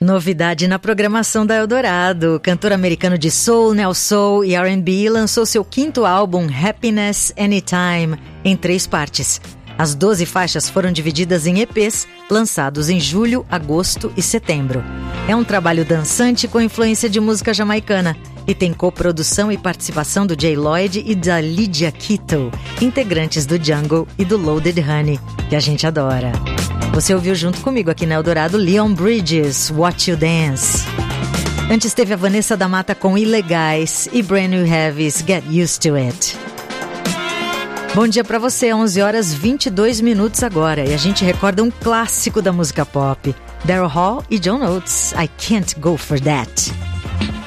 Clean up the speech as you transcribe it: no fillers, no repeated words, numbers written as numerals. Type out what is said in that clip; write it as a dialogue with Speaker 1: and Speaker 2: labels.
Speaker 1: Novidade na programação da Eldorado. O cantor americano de soul, neo soul e R&B lançou seu 5º álbum Happiness Anytime em 3 partes. As 12 faixas foram divididas em EPs, lançados em julho, agosto e setembro. É um trabalho dançante com influência de música jamaicana e tem coprodução e participação do Jay Lloyd e da Lydia Keto, integrantes do Jungle e do Loaded Honey, que a gente adora. Você ouviu junto comigo aqui na Eldorado Leon Bridges, Watch You Dance. Antes teve a Vanessa da Mata com Ilegais e Brand New Heavies, Get Used to It. Bom dia pra você, 11h22 agora, e a gente recorda um clássico da música pop, Daryl Hall e John Oates, I Can't Go For That.